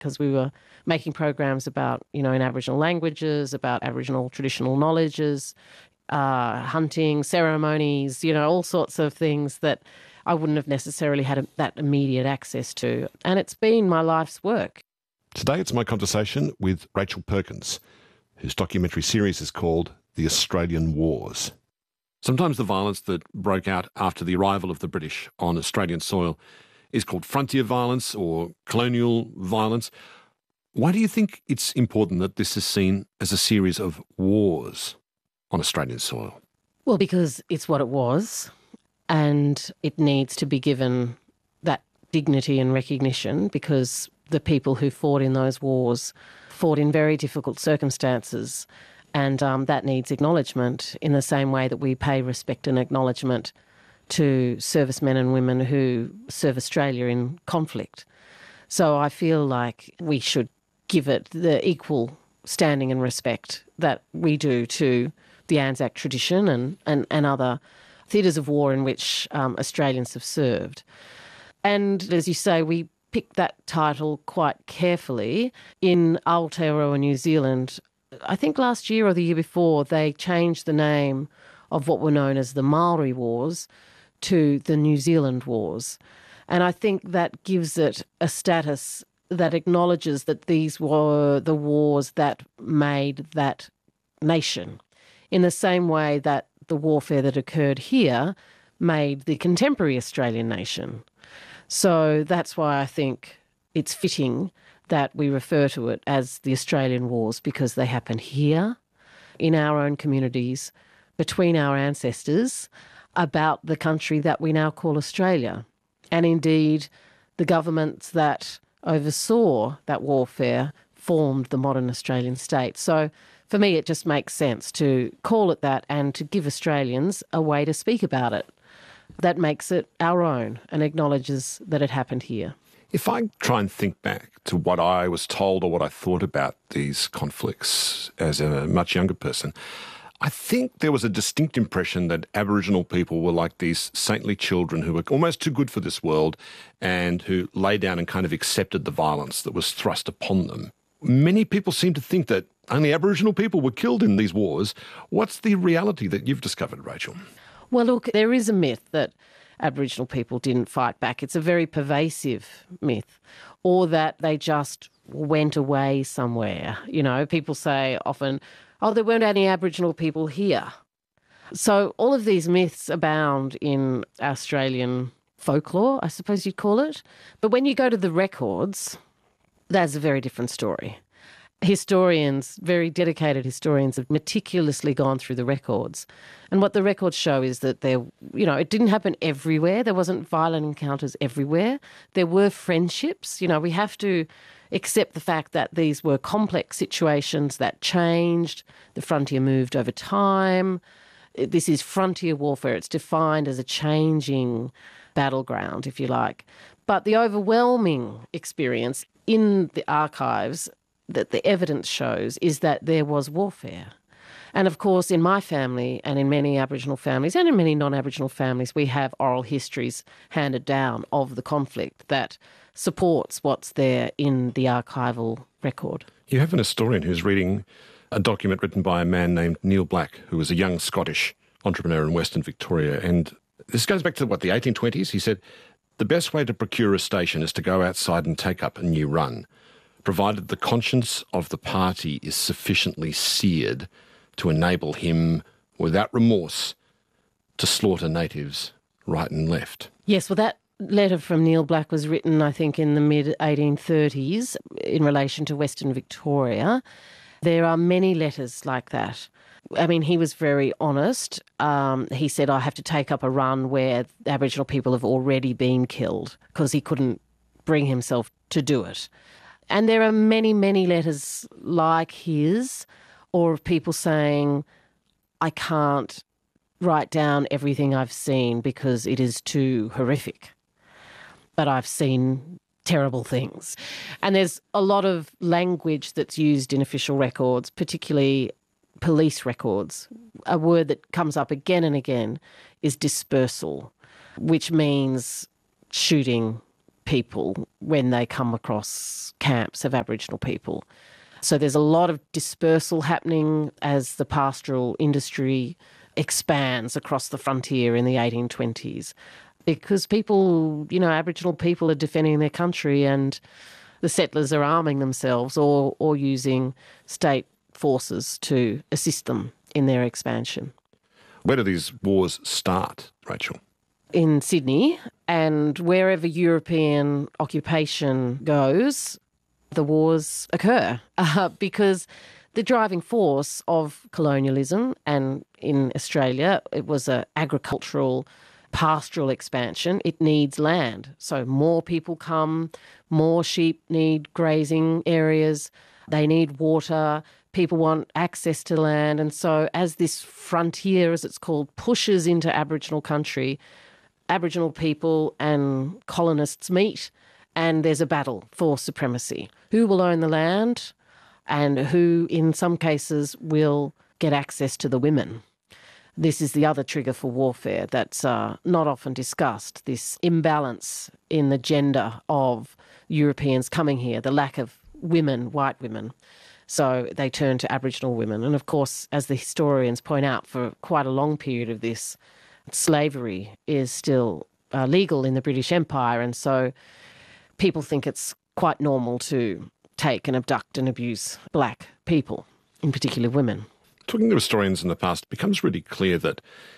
because we were making programs about, in Aboriginal languages, about Aboriginal traditional knowledges, hunting, ceremonies, all sorts of things that I wouldn't have necessarily had that immediate access to. And it's been my life's work. Today it's my conversation with Rachel Perkins, whose documentary series is called The Australian Wars. Sometimes the violence that broke out after the arrival of the British on Australian soil is called frontier violence or colonial violence. Why do you think it's important that this is seen as a series of wars on Australian soil? Well, because it's what it was, and it needs to be given that dignity and recognition, because the people who fought in those wars fought in very difficult circumstances, and that needs acknowledgement in the same way that we pay respect and acknowledgement to servicemen and women who serve Australia in conflict. So I feel like we should give it the equal standing and respect that we do to the Anzac tradition and other theatres of war in which Australians have served. And as you say, we picked that title quite carefully. In Aotearoa, New Zealand, I think last year or the year before, they changed the name of what were known as the Maori Wars to the New Zealand Wars. And I think that gives it a status that acknowledges that these were the wars that made that nation, in the same way that the warfare that occurred here made the contemporary Australian nation. So that's why I think it's fitting that we refer to it as the Australian Wars, because they happened here, in our own communities, between our ancestors, about the country that we now call Australia. And indeed, the governments that oversaw that warfare formed the modern Australian state. So for me, it just makes sense to call it that and to give Australians a way to speak about it that makes it our own and acknowledges that it happened here. If I try and think back to what I was told or what I thought about these conflicts as a much younger person, I think there was a distinct impression that Aboriginal people were like these saintly children who were almost too good for this world and who lay down and kind of accepted the violence that was thrust upon them. Many people seem to think that only Aboriginal people were killed in these wars. What's the reality that you've discovered, Rachel? Well, look, there is a myth that Aboriginal people didn't fight back. It's a very pervasive myth, or that they just went away somewhere. People say often, oh, there weren't any Aboriginal people here. So all of these myths abound in Australian folklore, I suppose you'd call it. But when you go to the records, that's a very different story. Historians, very dedicated historians, have meticulously gone through the records. And what the records show is that it didn't happen everywhere. There wasn't violent encounters everywhere. There were friendships. We have to accept the fact that these were complex situations that changed. The frontier moved over time. This is frontier warfare. It's defined as a changing battleground, if you like. But the overwhelming experience in the archives that the evidence shows is that there was warfare. And of course, in my family and in many Aboriginal families and in many non-Aboriginal families, we have oral histories handed down of the conflict that supports what's there in the archival record. You have an historian who's reading a document written by a man named Neil Black, who was a young Scottish entrepreneur in Western Victoria. And this goes back to, the 1820s? He said, the best way to procure a station is to go outside and take up a new run, provided the conscience of the party is sufficiently seared to enable him, without remorse, to slaughter natives right and left. Yes, well, that letter from Neil Black was written, I think, in the mid-1830s in relation to Western Victoria. There are many letters like that. I mean, he was very honest. He said, I have to take up a run where Aboriginal people have already been killed, because he couldn't bring himself to do it. And there are many, many letters like his, or of people saying, I can't write down everything I've seen because it is too horrific. But I've seen terrible things. And there's a lot of language that's used in official records, particularly police records. A word that comes up again and again is dispersal, which means shooting people when they come across camps of Aboriginal people. So there's a lot of dispersal happening as the pastoral industry expands across the frontier in the 1820s, because people, Aboriginal people are defending their country and the settlers are arming themselves or using state forces to assist them in their expansion. Where do these wars start, Rachel? In Sydney, and wherever European occupation goes, the wars occur because the driving force of colonialism, and in Australia it was an agricultural, pastoral expansion. It needs land. So more people come, more sheep need grazing areas, they need water, people want access to land. And so as this frontier, as it's called, pushes into Aboriginal country, Aboriginal people and colonists meet and there's a battle for supremacy. Who will own the land and who, in some cases, will get access to the women? This is the other trigger for warfare that's not often discussed, this imbalance in the gender of Europeans coming here, the lack of women, white women. So they turn to Aboriginal women. And of course, as the historians point out, for quite a long period of this, slavery is still legal in the British Empire. And so people think it's quite normal to take and abduct and abuse black people, in particular women. Talking to historians in the past, it becomes really clear that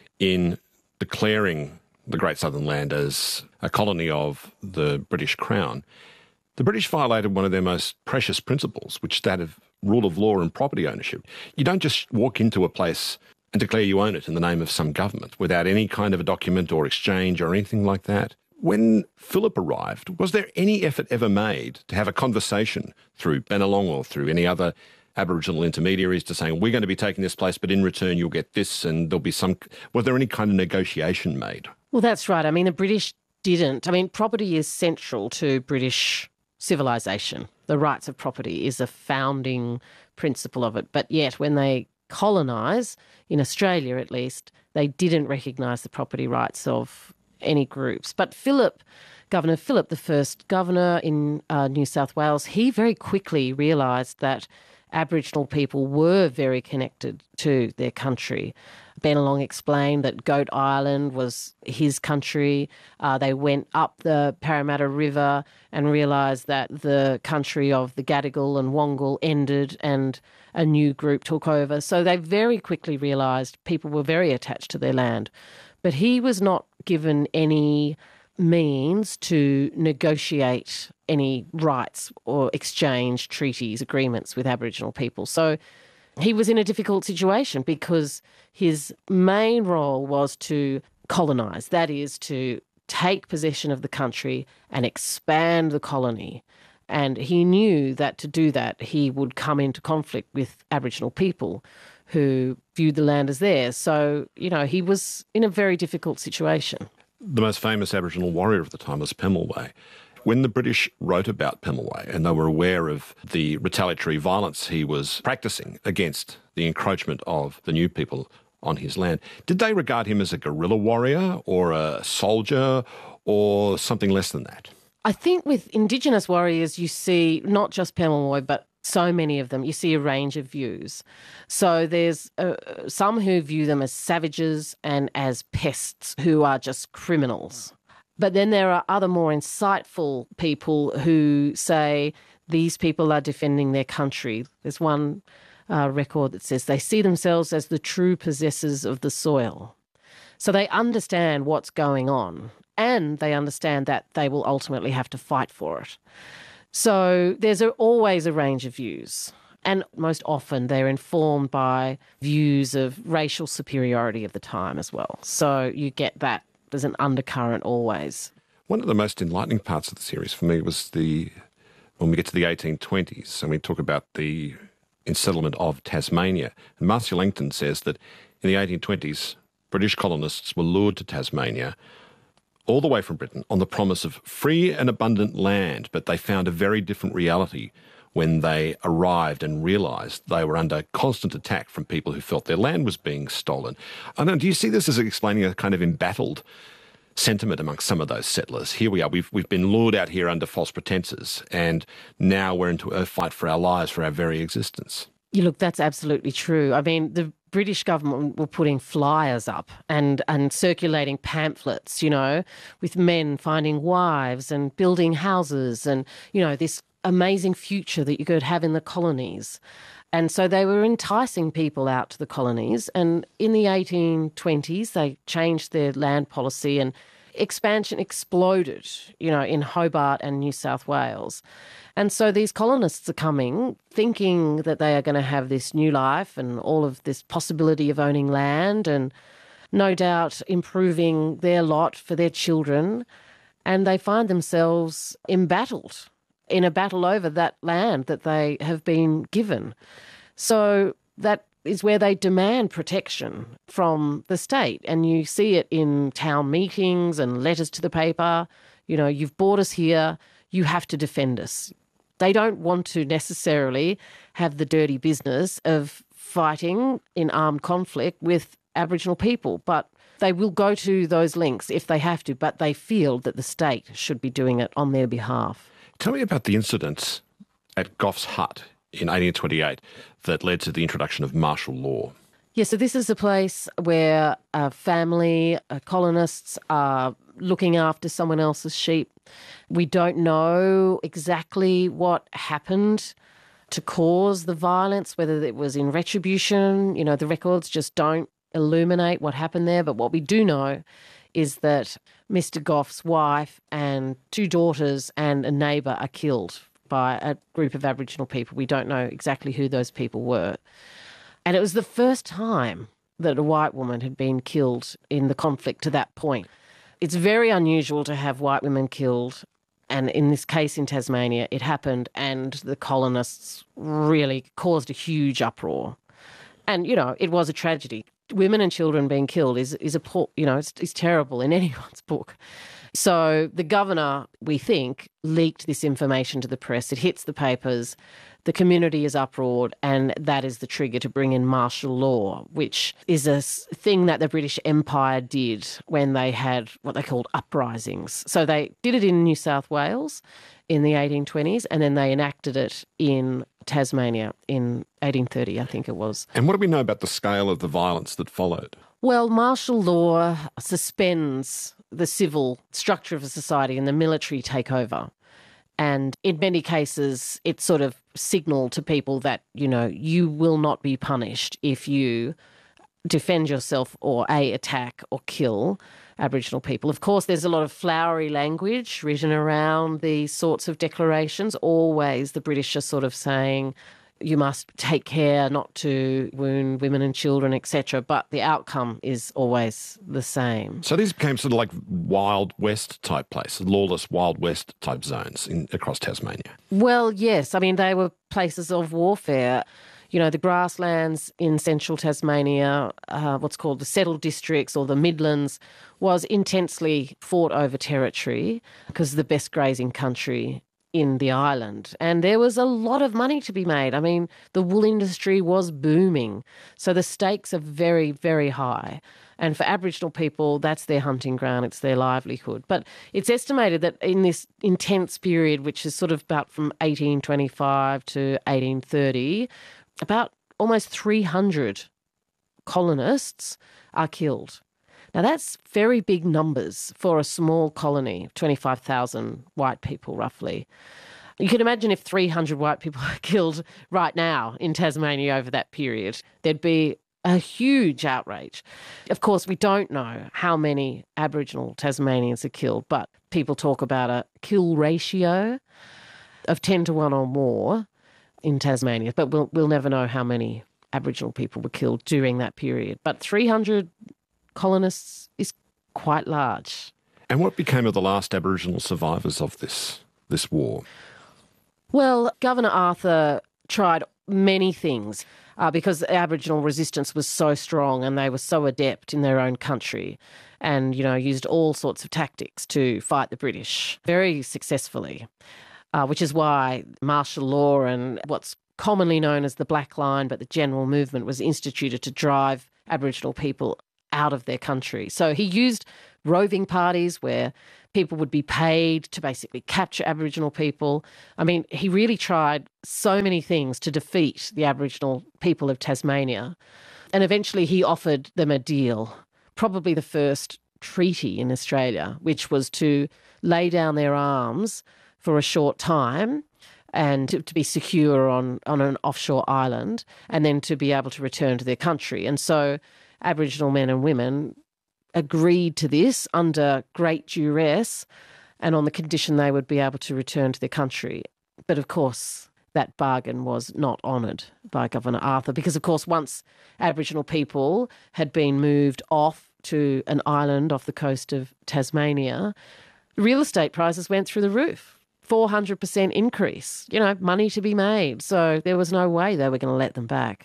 in declaring the Great Southern Land as a colony of the British Crown, the British violated one of their most precious principles, which is that of rule of law and property ownership. You don't just walk into a place and declare you own it in the name of some government without any kind of a document or exchange or anything like that. When Phillip arrived, was there any effort ever made to have a conversation through Bennelong or through any other Aboriginal intermediaries to saying, we're going to be taking this place, but in return you'll get this, and there'll be some... Was there any kind of negotiation made? Well, that's right. I mean, the British didn't. I mean, property is central to British civilization. The rights of property is a founding principle of it. But yet, when they colonise, in Australia at least, they didn't recognise the property rights of any groups. But Governor Phillip, the first governor in New South Wales, he very quickly realised that Aboriginal people were very connected to their country. Bennelong explained that Goat Island was his country. They went up the Parramatta River and realised that the country of the Gadigal and Wongal ended and a new group took over. So they very quickly realised people were very attached to their land. But he was not given any means to negotiate any rights or exchange treaties, agreements with Aboriginal people. So he was in a difficult situation because his main role was to colonise, that is, to take possession of the country and expand the colony. And he knew that to do that, he would come into conflict with Aboriginal people who viewed the land as theirs. So, he was in a very difficult situation. The most famous Aboriginal warrior of the time was Pemulwuy. When the British wrote about Pemulwuy and they were aware of the retaliatory violence he was practising against the encroachment of the new people on his land, did they regard him as a guerrilla warrior or a soldier or something less than that? I think with Indigenous warriors, you see not just Pemulwuy, but so many of them, you see a range of views. So there's some who view them as savages and as pests who are just criminals. But then there are other more insightful people who say these people are defending their country. There's one record that says they see themselves as the true possessors of the soil. So they understand what's going on and they understand that they will ultimately have to fight for it. So there's always a range of views, and most often they're informed by views of racial superiority of the time as well. So you get that. There's an undercurrent always. One of the most enlightening parts of the series for me was when we get to the 1820s and we talk about the settlement of Tasmania. And Marcia Langton says that in the 1820s, British colonists were lured to Tasmania all the way from Britain on the promise of free and abundant land, but they found a very different reality when they arrived and realised they were under constant attack from people who felt their land was being stolen. I don't know, do you see this as explaining a kind of embattled sentiment amongst some of those settlers. Here we are, we've been lured out here under false pretences, and now we're into a fight for our lives, for our very existence. You look, that's absolutely true. I mean, the British government were putting flyers up and circulating pamphlets, with men finding wives and building houses and, this amazing future that you could have in the colonies. And so they were enticing people out to the colonies. And in the 1820s, they changed their land policy and expansion exploded, in Hobart and New South Wales. And so these colonists are coming thinking that they are going to have this new life and all of this possibility of owning land and no doubt improving their lot for their children. And they find themselves embattled in a battle over that land that they have been given. So that is where they demand protection from the state. And you see it in town meetings and letters to the paper. You've brought us here, you have to defend us. They don't want to necessarily have the dirty business of fighting in armed conflict with Aboriginal people, but they will go to those lengths if they have to, but they feel that the state should be doing it on their behalf. Tell me about the incident at Gough's Hut in 1828 that led to the introduction of martial law. Yeah, so this is a place where a family, colonists are looking after someone else's sheep. We don't know exactly what happened to cause the violence, whether it was in retribution. The records just don't illuminate what happened there. But what we do know is that Mr. Gough's wife and 2 daughters and a neighbour are killed by a group of Aboriginal people. We don't know exactly who those people were. And it was the first time that a white woman had been killed in the conflict to that point. It's very unusual to have white women killed. And in this case in Tasmania, it happened and the colonists really caused a huge uproar. And, it was a tragedy. Women and children being killed is terrible in anyone's book. So the governor, we think, leaked this information to the press. It hits the papers. The community is uproared, and that is the trigger to bring in martial law, which is a thing that the British Empire did when they had what they called uprisings. So they did it in New South Wales in the 1820s, and then they enacted it in Tasmania in 1830, I think it was. And what do we know about the scale of the violence that followed? Well, martial law suspends the civil structure of a society and the military take over. And in many cases, it sort of signalled to people that, you will not be punished if you defend yourself or attack or kill Aboriginal people. Of course, there's a lot of flowery language written around these sorts of declarations. Always the British are sort of saying you must take care not to wound women and children, etc. But the outcome is always the same. So these became sort of like Wild West type places, lawless Wild West type zones across Tasmania. Well, yes. I mean, they were places of warfare. The grasslands in central Tasmania, what's called the settled districts or the Midlands, was intensely fought over territory because of the best grazing country in the island. And there was a lot of money to be made. I mean, the wool industry was booming. So the stakes are very, very high. And for Aboriginal people, that's their hunting ground, it's their livelihood. But it's estimated that in this intense period, which is sort of about from 1825 to 1830, about almost 300 colonists are killed. Now, that's very big numbers for a small colony, 25,000 white people roughly. You can imagine if 300 white people are killed right now in Tasmania over that period, there'd be a huge outrage. Of course, we don't know how many Aboriginal Tasmanians are killed, but people talk about a kill ratio of 10 to 1 or more in Tasmania, but we'll never know how many Aboriginal people were killed during that period. But 300 colonists is quite large. And what became of the last Aboriginal survivors of this war? Well, Governor Arthur tried many things because Aboriginal resistance was so strong and they were so adept in their own country and, used all sorts of tactics to fight the British very successfully, which is why martial law and what's commonly known as the Black Line, but the general movement was instituted to drive Aboriginal people out of their country. So he used roving parties where people would be paid to basically capture Aboriginal people. I mean, he really tried so many things to defeat the Aboriginal people of Tasmania. And eventually he offered them a deal, probably the first treaty in Australia, which was to lay down their arms for a short time and to be secure on an offshore island, and then to be able to return to their country. And so Aboriginal men and women agreed to this under great duress and on the condition they would be able to return to their country. But of course, that bargain was not honoured by Governor Arthur because, of course, once Aboriginal people had been moved off to an island off the coast of Tasmania, real estate prices went through the roof. 400% increase, money to be made. So there was no way they were going to let them back.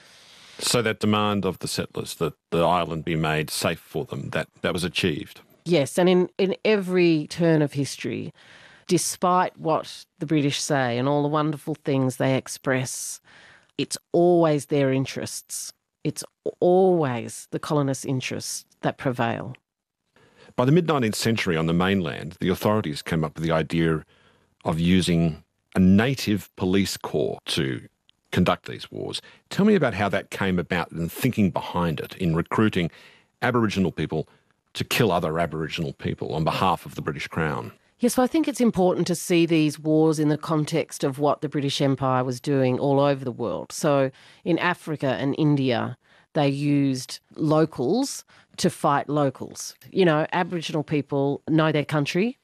So that demand of the settlers that the island be made safe for them, that was achieved? Yes, and in every turn of history, despite what the British say and all the wonderful things they express, it's always their interests. It's always the colonists' interests that prevail. By the mid-19th century on the mainland, the authorities came up with the idea of using a native police corps to conduct these wars. Tell me about how that came about and thinking behind it in recruiting Aboriginal people to kill other Aboriginal people on behalf of the British Crown. Yes, well, I think it's important to see these wars in the context of what the British Empire was doing all over the world. So in Africa and India, they used locals to fight locals. Aboriginal people know their country.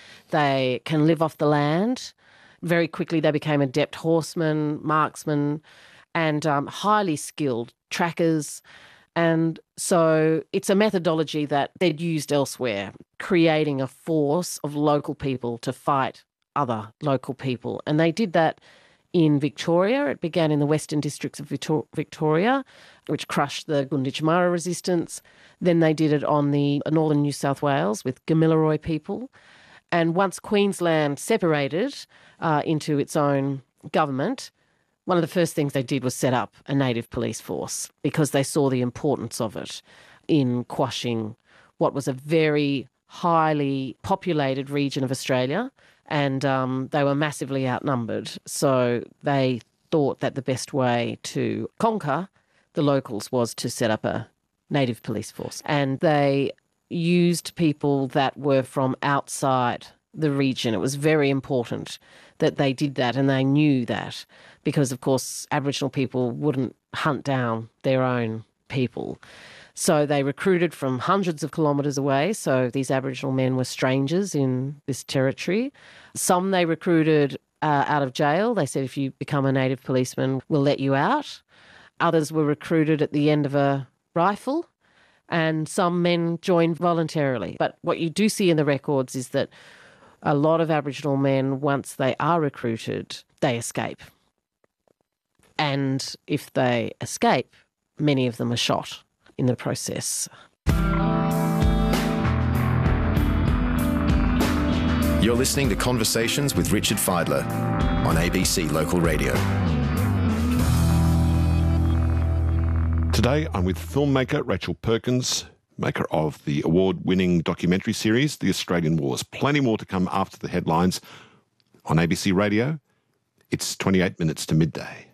They can live off the land. Very quickly they became adept horsemen, marksmen, and highly skilled trackers. And so it's a methodology that they'd used elsewhere, creating a force of local people to fight other local people. And they did that in Victoria. It began in the western districts of Victoria, which crushed the Gunditjmara resistance. Then they did it on the northern New South Wales with Gamilaroi people. And once Queensland separated into its own government, one of the first things they did was set up a native police force because they saw the importance of it in quashing what was a very highly populated region of Australia, and they were massively outnumbered. So they thought that the best way to conquer the locals was to set up a native police force. And they used people that were from outside the region. It was very important that they did that, and they knew that because, of course, Aboriginal people wouldn't hunt down their own people. So they recruited from hundreds of kilometres away. So these Aboriginal men were strangers in this territory. Some they recruited out of jail. They said, if you become a native policeman, we'll let you out. Others were recruited at the end of a rifle, and some men joined voluntarily. But what you do see in the records is that a lot of Aboriginal men, once they are recruited, they escape. And if they escape, many of them are shot in the process. You're listening to Conversations with Richard Fidler on ABC Local Radio. Today I'm with filmmaker Rachel Perkins, maker of the award-winning documentary series, The Australian Wars. Plenty more to come after the headlines on ABC Radio. It's 28 minutes to midday.